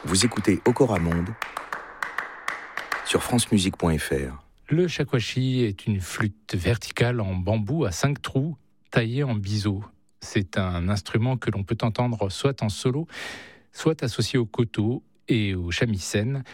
Vous écoutez Okora Monde sur francemusique.fr. Le shakuhachi est une flûte verticale en bambou à 5 trous taillée en biseau. C'est un instrument que l'on peut entendre soit en solo, soit associé au koto et au shamisen.